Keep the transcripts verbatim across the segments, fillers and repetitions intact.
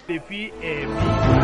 lè fi ẹ̀mí.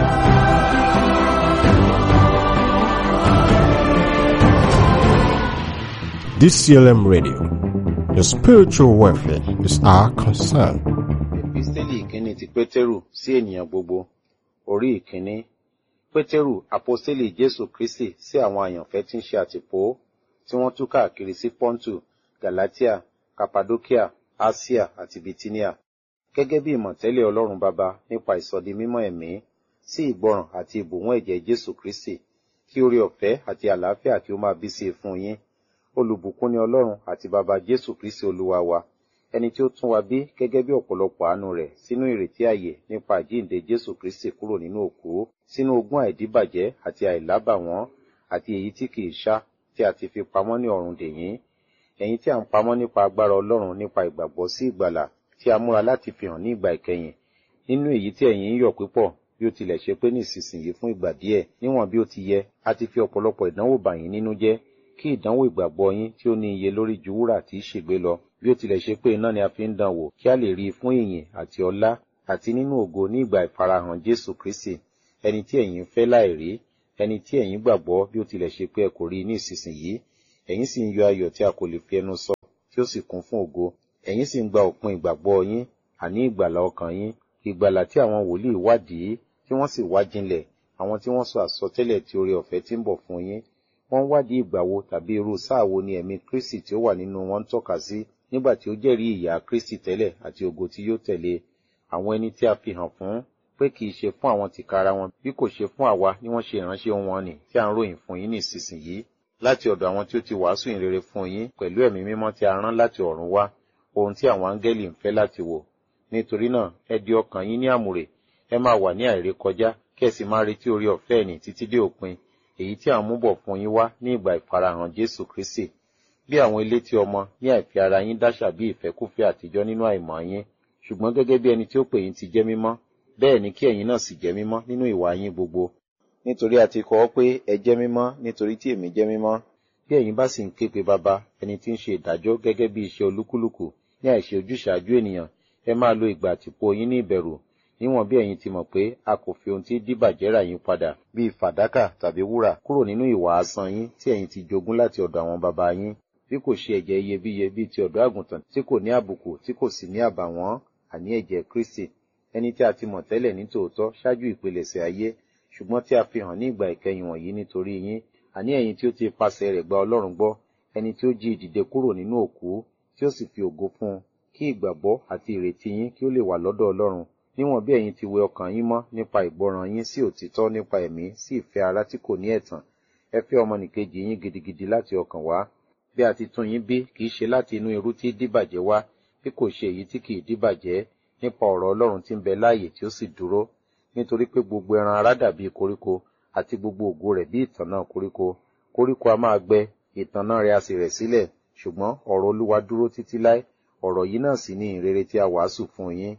D C L M Radio, your spiritual welfare is our concern. Episteli ìkíní ti Pétérù sí ènìyàn gbogbo, orí ìkíní. Pétérù, aposteli Jésù Kristi sí àwọn àyànfẹ́ tí ń ṣe àtìpó, tí wọ́n tú káàkiri sí Pọ́ntù, Galatia, Kappadokia, Asia àti Bitinia. Gẹ́gẹ́ bí ìmọ̀tẹ́lẹ̀ Ọlọ́run Baba nípa ìsọdi mímọ́ ẹ̀mí, sí ìgbọràn àti ìbùwọ́n ẹ̀jẹ̀ Jésù Kristi, kí oore ọ̀fẹ́ àti àlàáfíà kí ó máa bí sí fún yín. Olùbùkún ni Ọlọ́run àti Baba Jésù Kristi Olúwa wa, ẹni tí ó tún wa bí gẹ́gẹ́ bí ọ̀pọ̀lọpọ̀ àánú rẹ̀ sínú ìrètí àyè nípa àjíǹde Jésù Kristi kúrò nínú òkú, sínú ogún àìdíbàjẹ́ àti àìlábàwọ́n àti èyí tí kìí ṣá tí a ti fi pamọ́ ní ọ̀run dè yín. Ẹ̀yin tí a ń pamọ́ nípa agbára Ọlọ́run nípa ìgbàgbọ́ sí ìgbàlà tí a múra láti fi hàn ní ìgbà ìkẹyìn. Nínú èyí tí ẹ̀yin ń yọ̀ púpọ̀ bí ó tilẹ̀ ṣe pé ní ìsinsìnyí fún ìgbà díẹ̀, níwọ̀n bí ó ti yẹ, a ti fi ọ̀pọ̀lọpọ̀ ìdánwò bà yín nínú jẹ́, kí ìdánwò ìgbàgbọ́ yín tí ó ní iye lórí ju wúrà tí í ṣègbé lọ, bí ó tilẹ̀ ṣe pé iná ni a fi ń dán wò, kí a lè rí i fún ìyìn àti ọlá àti nínú ògo ní ìgbà ìfarahàn Jésù Kristi, ẹni tí ẹ̀yin fẹ́ láìrí, ẹni tí ẹ̀yin gbàgbọ́ bí ó tilẹ̀ ṣe pé ẹ kò rí i ní ìsinsìnyí, ẹ̀yin sì ń yọ ayọ̀ tí a kò lè fi ẹnu sọ, tí ó sì kún fún ògo, ẹ̀yin sì ń gba òpin ìgbàgbọ́ yín, àní ìgbàlà ọkàn yín, ìgbàlà tí àwọn wòlíì wádìí, tí wọ́n sì wá jinlẹ̀, àwọn tí wọ́n sọ àsọtẹ́lẹ̀ tí oore ọ̀fẹ́ tí ń bọ̀ fún yín. Wọ́n wádìí ìgbà wo tàbí irú sáà wo ni ẹ̀mí Kristi tí ó wà nínú wọn ń tọ́ka sí, nígbà tí ó jẹ́rìí ìyà Kristi tẹ́lẹ̀ àti ògo tí yóò tẹ̀lé. Àwọn ẹni tí a fi hàn fún pé kì í ṣe fún àwọn tìkára wọn bí kò ṣe fún àwa ni wọ́n ṣe ìránṣẹ́ wọn nì tí a ń ròyìn fún yín ní ìsinsìnyí, láti ọ̀dọ̀ àwọn tí ó ti wàásù ìrere fún yín pẹ̀lú ẹ̀mí mímọ́ tí a rán láti ọ̀run wá, ohun tí àwọn áńgẹ́lì ń fẹ́ láti wò. Nítorí náà, ẹ di ọkàn yín ní àmùrè, ẹ máa wà ní àìrékọjá, kí ẹ sì máa retí oore ọ̀fẹ́ ẹ̀nì títí dé òpin, èyí tí à ń mú bọ̀ fún yín wá ní ìgbà ìfarahàn Jésù Kristi. Bí àwọn elétí ọmọ ní àìfi ara yín dáṣà bí ìfẹ́kúfẹ́ àtijọ́ nínú àìmọ̀ yín, ṣùgbọ́n gẹ́gẹ́ bí ẹni tí ó pè yín ti jẹ́ mímọ́, bẹ́ẹ̀ ni kí ẹ̀yin náà sì jẹ́ mímọ́ nínú ìwà yín gbogbo. Nítorí a ti kọ ọ́ pé ẹ jẹ́ mímọ́ nítorí tí èmi jẹ́ mímọ́. Bí ẹ̀yin bá sì ń ké pe Baba, ẹni tí ń ṣe ìdájọ́ gẹ́gẹ́ bí iṣẹ́ olúkúlùkù ní àìṣe ojúṣàájú ènìyàn, ẹ máa lo ìgbà àtìpó yín ní ìbẹ̀rù, níwọ̀n bí ẹ̀yin ti mọ̀ pé a kò fi ohun tí díbàjẹ́ rà yín padà bíi fàdákà tàbí wúrà kúrò nínú ìwà asán yín tí ẹ̀yin ti jogún láti ọ̀dọ̀ àwọn baba yín, bí kò ṣe ẹ̀jẹ̀ iyebíye bíi ti ọ̀dọ́ àgùntàn tí kò ní àbùkù tí kò sì ní àbàwọ́n, àní ẹ̀jẹ̀ Kristi, ẹni tí a ti mọ̀ tẹ́lẹ̀ ní tòótọ́ ṣáájú ìpilẹ̀ṣẹ̀ ayé, ṣùgbọ́n tí a fi hàn ní ìgbà ìkẹyìn wọ̀nyí nítorí yín, àní ẹ̀yin tí ó ti ipasẹ̀ rẹ̀ gba Ọlọ́run gbọ́, ẹni tí ó jí ìdìde kúrò nínú òkú, tí ó sì fi ògo fún un, kí ìgbàgbọ́ àti ìrètí yín kí ó lè wà lọ́dọ̀ Ọlọ́run, níwọ̀n bí ẹ̀yin ti wẹ ọkàn yín mọ́ nípa ìgbọràn yín sí òtítọ́ nípa ẹ̀mí sí ìfẹ́ ara tí kò ní ẹ̀tàn. Ẹ fẹ́ ọmọnìkejì yín gidigidi láti ọkàn wá, bí a ti tún yín bí kì í ṣe láti inú irú tí díbàjẹ́ wá, bí kò ṣe èyí tí kì í díbàjẹ́, nípa ọ̀rọ̀ Ọlọ́run tí ń bẹ láàyè tí ó sì dúró. Nítorí pé gbogbo ẹran ara dàbí koríko, àti gbogbo ògo rẹ̀ bí ìtànná koríko. Koríko a máa gbẹ, ìtànná rẹ̀ a sì rẹ̀ sílẹ̀, ṣùgbọ́n ọ̀rọ̀ Olúwa dúró títí láé. Ọ̀rọ̀ yìí náà sì ni ìrere tí a wàásù fún yín.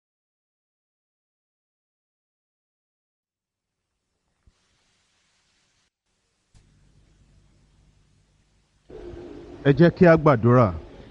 Ẹ jẹ́ kí a gbàdúrà.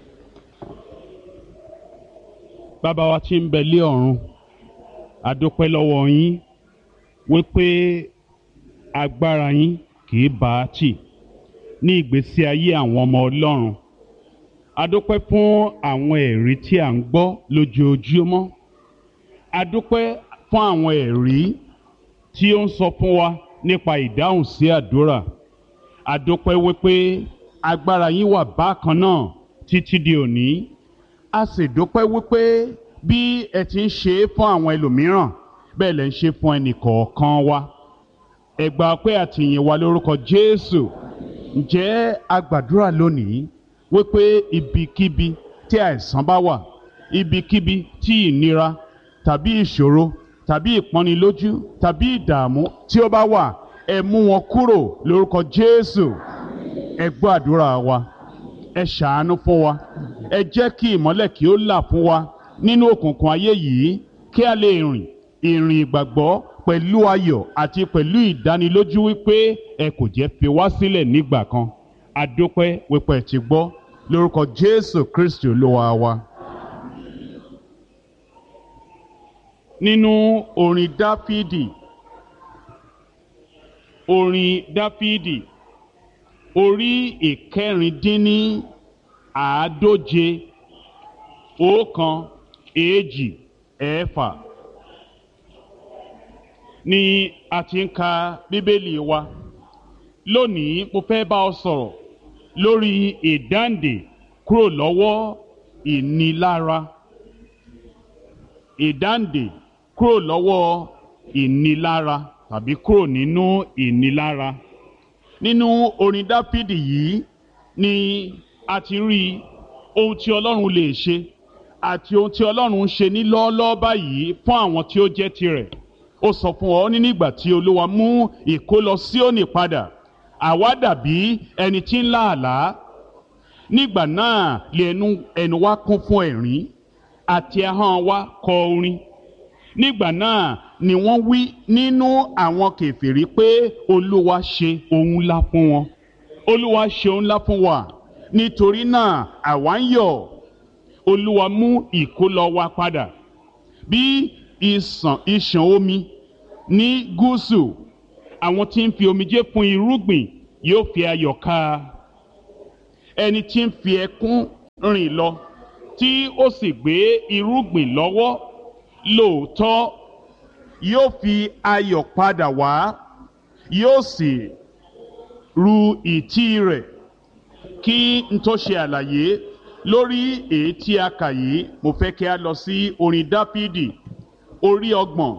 Bàbá wa tí ń bẹ lé ọ̀run, a dúpẹ́ lọ́wọ́ yín wípé agbára yín kì í bá a tì ní ìgbésí ayé àwọn ọmọ Ọlọ́run. A dúpẹ́ fún àwọn ẹ̀rí tí à ń gbọ́ lójoojúmọ́. A dúpẹ́ fún àwọn ẹ̀rí tí ó ń sọ fún wa nípa ìdáhùn sí àdúrà. A dúpẹ́ wípé agbára yín wà bákan náà títí di òní. A sì dúpẹ́ wípé bí ẹ ti ń ṣe é fún àwọn ẹlòmíràn, bẹ́ẹ̀ lẹ ń ṣe fún ẹnì kọ̀ọ̀kan wa. Ẹ gbà ọpẹ́ àti ìyìn wa lórúkọ Jésù. Ǹjẹ́ a gbàdúrà lónìí wípé ibikíbi tí àìsàn bá wà, ibikíbi tí ìnira tàbí ìṣòro tàbí ìpọ́nilójú tàbí ìdààmú tí ó bá wà, ẹ mú wọn kúrò lórúkọ Jésù. Ẹ gbọ́ àdúrà wa, ẹ ṣàánú fún wa, ẹ jẹ́ kí ìmọ́lẹ̀ kí ó là fún wa nínú òkùnkùn ayé yìí, kí a lè rìn ìrìn ìgbàgbọ́ pẹ̀lú ayọ̀ àti pẹ̀lú ìdánilójú wípé ẹ kò jẹ́ fi wá sílẹ̀ nígbà kan. A dúpẹ́ wípé ẹ ti gbọ́ lórúkọ Jésù Kristi Olúwa wa. nínú orin Dáfídì orin Dáfídì orí ìkẹrìndínní àádóje ọ̀kan èjì ẹ̀fà ni a ti ń ka Bíbélì wa. Lónìí mo fẹ́ bá ọ sọ̀rọ̀ lórí ìdáǹdè kúrò lọ́wọ́ ìnilára. Ìdáǹdè kúrò lọ́wọ́ ìnilára tàbí kúrò nínú ìnilára. Nínú orin Dáfídì yìí ni a ti rí ohun tí Ọlọ́run lè ṣe àti ohun tí Ọlọ́run ń ṣe ní lọ́ọ́lọ́ọ́ báyìí fún àwọn tí ó jẹ́ tirẹ̀. Ó sọ fún ọ ní nígbà tí Olúwa mú ìkólọ Síónì padà, àwa dàbí ẹni tí ń lá àlá. Nígbà náà lè ẹnu ẹnu wa kún fún ẹ̀rín àti ahọ́n wa kọ orin. Nígbà náà ni wọ́n wí nínú àwọn kèfèrí pé Olúwa ṣe ohun ńlá fún wọn. Olúwa ṣe ohun ńlá fún wa. Nítorí náà àwa ń yọ̀. Olúwa mú ìkólọ wa padà bí ìsàn ìṣàn omi ní gúúsù. Àwọn tí ń fi omijé fún irúgbìn yóò fi ayọ̀ ká. Ẹni tí ń fi ẹkún rìn lọ tí ó sì gbé irúgbìn lọ́wọ́ lóòótọ́ yóò fi ayọ̀ padà wá, yóò sì ru ìtí rẹ̀. Kí n tó ṣe àlàyé lórí èyí tí a kà yìí, mo fẹ́ kí a lọ sí orin Dáfídì orí ọgbọ̀n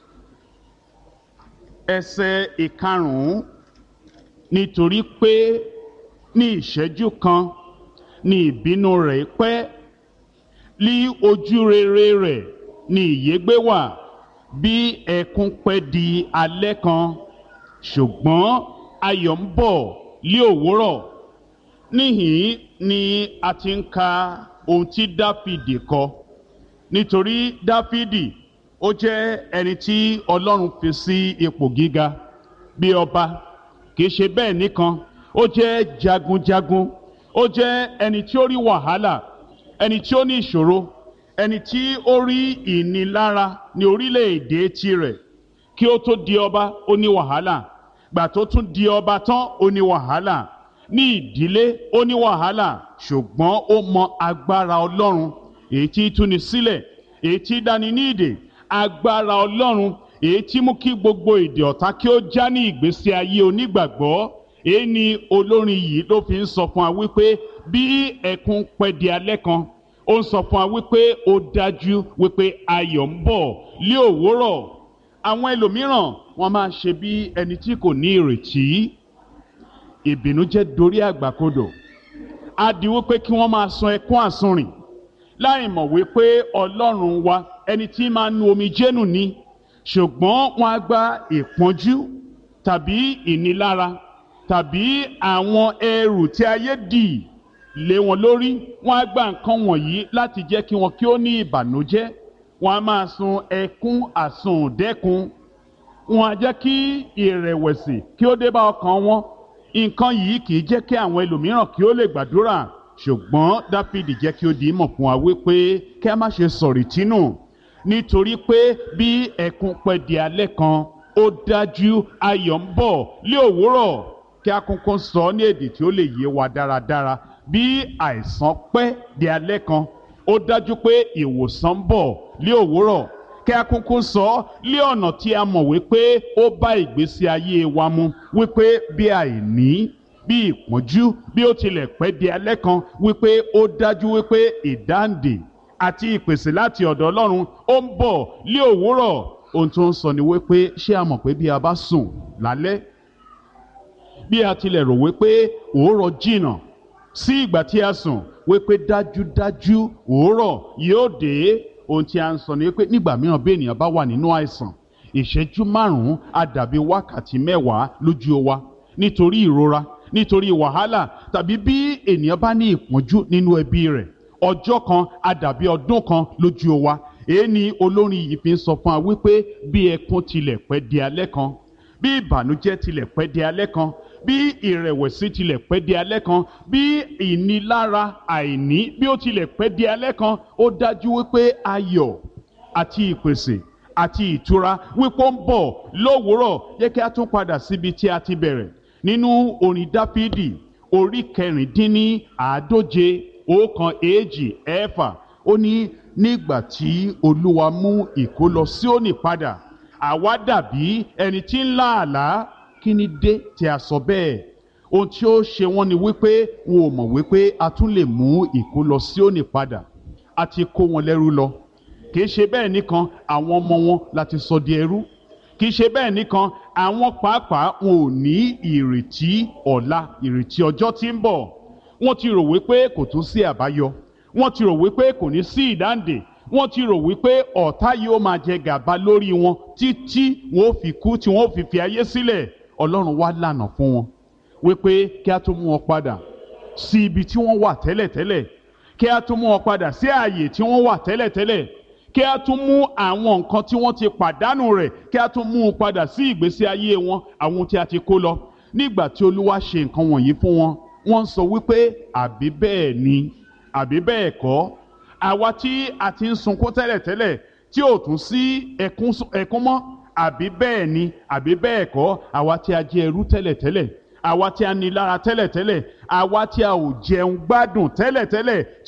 ẹsẹ̀ ìkarùn-ún. Nítorí pé ní ìṣẹ́jú kan ni ìbínú rẹ̀ pẹ́, lí ojú rere rẹ̀ ni ìyégbé wà, bí ẹkún pẹ́ di alẹ́ kan, ṣùgbọ́n ayọ̀ ń bọ̀ lí òwúrọ̀. Níhìn ni a ti ń ka ohun tí Dáfídì kọ. Nítorí Dáfídì ó jẹ́ ẹni tí Ọlọ́run fi sí ipò gíga bí ọba. Kìí ṣe bẹ́ẹ̀ nìkan, ó jẹ́ jagunjagun. Ó jẹ́ ẹni tí ó rí wàhálà, ẹni tí ó ní ìṣòro, ẹni tí ó rí ìnilára ní orílẹ̀-èdè tirẹ̀. Kí ó tó di ọba ó ní wàhálà, gbà tó tún di ọba tán ó ní wàhálà, ní ìdílé ó ní wàhálà. Ṣùgbọ́n ó mọ agbára Ọlọ́run èyí tí túni sílẹ̀, èyí tí dáni ní ìdè. Agbára Ọlọ́run èyí tí mú kí gbogbo ìdè ọ̀tá kí ó já ní ìgbésí ayé onígbàgbọ́. Èyí ni olórin yìí ló fi ń sọ fún wa wípé bí ẹkún pẹ́ di alẹ́ kan, ó ń sọ fún wa wípé ó dájú wípé ayọ̀ ń bọ̀ lí òwúrọ̀. Àwọn ẹlòmíràn wọ́n máa ṣe bí ẹni tí kò ní ìrètí. Ìbìnújẹ́ dorí àgbàkodò. Á di wípé kí wọ́n máa sun ẹkún àsunrìn láì mọ̀ wípé Ọlọ́run wa ẹni tí máa nu omijé nù ni. Ṣùgbọ́n wọ́n á gba ìpọ́njú tàbí ìnilára tàbí àwọn ẹrù tí ayé dì lé wọn lórí. Wọ́n á gba nǹkan wọ̀nyí láti jẹ́ kí wọn kí ó ní ìbànújẹ́. Wọ́n á máa sun ẹkún àsundẹ́kun. Wọ́n á jẹ́ kí ìrẹ̀wẹ̀sì kí ó dé bá ọkàn wọn. Nǹkan yìí kì í jẹ́ kí àwọn ẹlòmíràn kí ó lè gbàdúrà. Ṣùgbọ́n Dáfídì jẹ́ kí ó di ìmọ̀ fún wa wípé kí a má ṣe sọ̀rètí nù. Nítorí pé bí ẹkún pẹ́ di alẹ́ kan, ó dájú ayọ̀ ń bọ̀ lí òwúrọ̀. Kí a kúnkún sọ ní èdè tí ó lè yé wa dáradára. Bí àìsàn pẹ́ di alẹ́ kan, ó dájú pé ìwòsàn ń bọ̀ lí òwúrọ̀. Kí a kúnkún sọ lé ọ̀nà tí a mọ̀ wípé ó bá ìgbésí ayé wa mu, wípé bí àìní, bí ìpọ́njú, bí ó tilẹ̀ pẹ́ di alẹ́ kan, wípé ó dájú wípé ìdáǹdè àti ìpèsè láti ọ̀dọ̀ Ọlọ́run ó ń bọ̀ lí òwúrọ̀. Ohun tó ń sọ ni wípé ṣé a mọ̀ pé bí a bá sùn lálẹ́, bí a tilẹ̀ rò wípé òórọ̀ jìnnà sí ìgbà tí a sùn, wípé dájúdájú òórọ̀ yóò dé. Ohun tí a ń sọ ni wípé nígbà mìíràn bí ènìyàn bá wà nínú àìsàn, ìṣẹ́jú márùn-ún á dàbí wákàtí mẹ́wàá lójú wa nítorí ìrora, nítorí wàhálà, tàbí bí ènìyàn bá ní ìpọ́njú nínú ẹbí rẹ̀, ọjọ́ kan á dàbí ọdún kan lójú wa. Èyí ni olórin yìí fi ń sọ fún wa wípé bí ẹkún tilẹ̀ pẹ́ di alẹ́ kan, bí ìbànújẹ́ tilẹ̀ pẹ́ di alẹ́ kan, bí ìrẹ̀wẹ̀sì tilẹ̀ pẹ́ di alẹ́ kan, bí ìnilára àìní bí ó tilẹ̀ pẹ́ di alẹ́ kan, ó dájú wípé ayọ̀ àti ìpèsè àti ìtura wípé ó ń bọ̀ lówùúrọ̀. Jẹ́ kí a tún padà síbi tí a ti bẹ̀rẹ̀ nínú orin Dáfídì orí kẹrìndínní àádóje ọ̀kan èjì ẹ̀fà. Ó ní nígbà tí Olúwa mú ìkólọ Síónì padà, àwa dàbí ẹni tí ń lá àlá. Kí ni dé tí a sọ bẹ́ẹ̀? Ohun tí ó ṣe wọ́n ni wípé wọn ò mọ̀ wípé a tún lè mú ìkólọ Síónì padà. A ti kó wọn lẹ́rú lọ. Kì í ṣe bẹ́ẹ̀ nìkan, àwọn ọmọ wọn láti sọ di ẹrú. Kì í ṣe bẹ́ẹ̀ nìkan, àwọn pàápàá wọn ò ní ìrètí ọ̀la, ìrètí ọjọ́ tí ń bọ̀. Wọ́n ti rò wípé kò tún sí àbáyọ. Wọ́n ti rò wípé kò ní sí ìdáǹdè. Wọ́n ti rò wípé ọ̀tá yóò máa jẹ gàba lórí wọn títí wọn ó fi kú, tí wọn ó fi fi ayé sílẹ̀. Ọlọ́run wá lànà fún wọn wípé kí a tún mú wọn padà sí ibi tí wọ́n wà tẹ́lẹ̀tẹ́lẹ̀, kí a tún mú wọn padà sí ààyè tí wọ́n wà tẹ́lẹ̀tẹ́lẹ̀, kí a tún mú àwọn nǹkan tí wọ́n ti pàdánù rẹ̀, kí a tún mú un padà sí ìgbésí ayé wọn, àwọn tí a ti kó lọ. Nígbà tí Olúwa ṣe nǹkan wọ̀nyí fún wọn, wọ́n ń sọ wípé àbí bẹ́ẹ̀ ni, àbí bẹ́ẹ̀ kọ́. Àwa tí a ti ń sunkún tẹ́lẹ̀tẹ́lẹ̀ tí ò tún sí ẹkún ẹkún mọ́, àbí bẹ́ẹ̀ ni, àbí bẹ́ẹ̀ kọ́. Àwa tí a jẹ ẹrú tẹ́lẹ̀tẹ́lẹ̀, àwa tí a ní lára tẹ́lẹ̀tẹ́lẹ̀, àwa tí a ò jẹun gbádùn tẹ́lẹ̀tẹ́lẹ̀